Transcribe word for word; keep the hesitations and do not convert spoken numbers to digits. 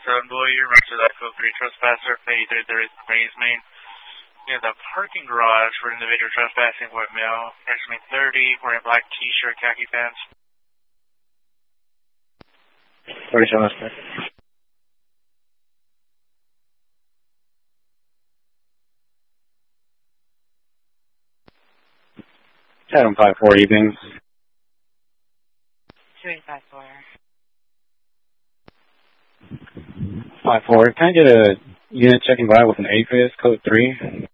seven boy, you're to that code three trespasser, pay three thirty Maze Main. Near the parking garage for individual trespassing, white male, measurement thirty, wearing black t-shirt, khaki pants. thirty-seven, that's Adam five four evening. two eight five four. five four, can I get a unit checking by with an A F I S, code three?